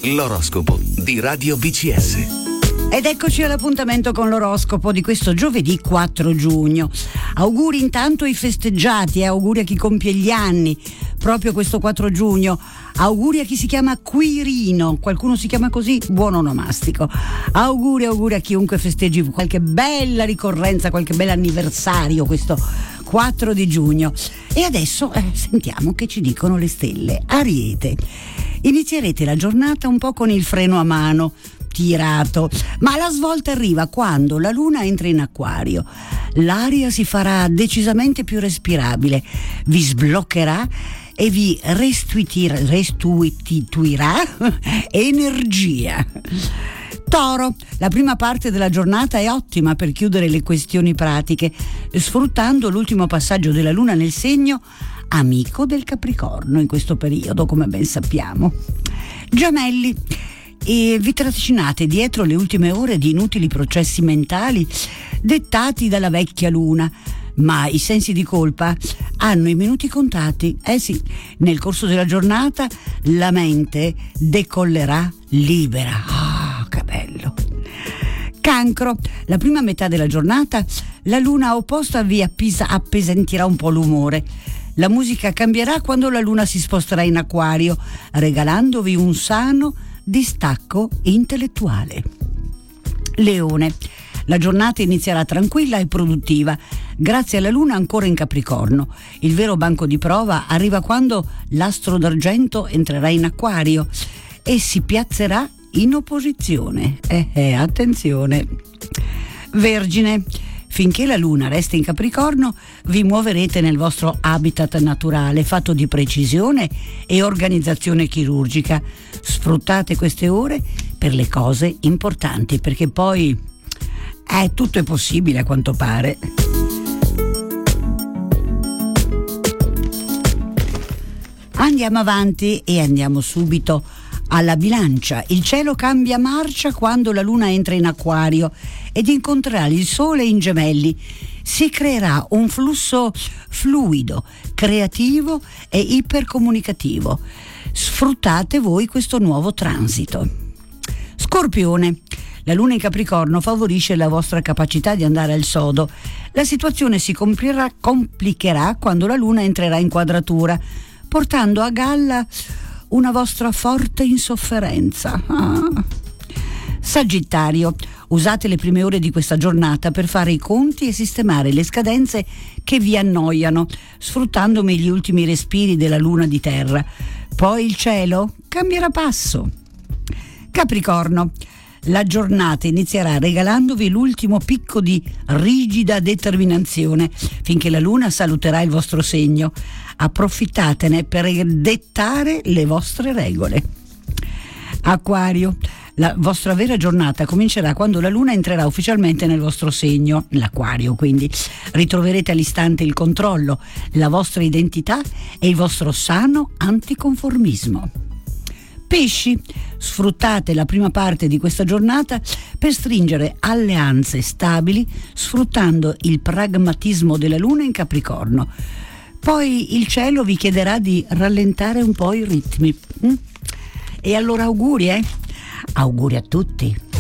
L'oroscopo di Radio BCS. Ed eccoci all'appuntamento con l'oroscopo di questo giovedì 4 giugno. Auguri intanto ai festeggiati e auguri a chi compie gli anni proprio questo 4 giugno. Auguri a chi si chiama Quirino, qualcuno si chiama così, buon onomastico. Auguri a chiunque festeggi qualche bella ricorrenza, qualche bel anniversario questo 4 di giugno. E adesso sentiamo che ci dicono le stelle. Ariete, inizierete la giornata un po' con il freno a mano tirato, ma la svolta arriva quando la luna entra in Acquario. L'aria si farà decisamente più respirabile, vi sbloccherà e vi restituirà energia. Toro, la prima parte della giornata è ottima per chiudere le questioni pratiche, sfruttando l'ultimo passaggio della luna nel segno amico del Capricorno in questo periodo, come ben sappiamo. Gemelli, e vi trascinate dietro le ultime ore di inutili processi mentali dettati dalla vecchia luna, ma i sensi di colpa hanno i minuti contati. Sì, nel corso della giornata la mente decollerà libera. Che bello. Cancro, la prima metà della giornata la luna opposta vi appesantirà un po' l'umore. La musica cambierà quando la luna si sposterà in Acquario, regalandovi un sano distacco intellettuale. Leone, la giornata inizierà tranquilla e produttiva grazie alla luna ancora in Capricorno. Il vero banco di prova arriva quando l'astro d'argento entrerà in Acquario e si piazzerà in opposizione. Attenzione. Vergine, finché la luna resta in Capricorno vi muoverete nel vostro habitat naturale fatto di precisione e organizzazione chirurgica. Sfruttate queste ore per le cose importanti, perché poi tutto è possibile a quanto pare. Andiamo avanti e andiamo subito alla Bilancia. Il cielo cambia marcia quando la luna entra in Acquario ed incontrerà il sole in Gemelli. Si creerà un flusso fluido, creativo e ipercomunicativo. Sfruttate voi questo nuovo transito. Scorpione, la luna in Capricorno favorisce la vostra capacità di andare al sodo. La situazione si complicherà quando la luna entrerà in quadratura, portando a galla una vostra forte insofferenza. Sagittario, usate le prime ore di questa giornata per fare i conti e sistemare le scadenze che vi annoiano, sfruttandomi gli ultimi respiri della luna di terra. Poi il cielo cambierà passo. Capricorno, la giornata inizierà regalandovi l'ultimo picco di rigida determinazione finché la luna saluterà il vostro segno. Approfittatene per dettare le vostre regole. Acquario, la vostra vera giornata comincerà quando la luna entrerà ufficialmente nel vostro segno, l'Acquario, quindi ritroverete all'istante il controllo, la vostra identità e il vostro sano anticonformismo. Pesci, sfruttate la prima parte di questa giornata per stringere alleanze stabili sfruttando il pragmatismo della luna in Capricorno. Poi il cielo vi chiederà di rallentare un po' i ritmi. E allora auguri a tutti.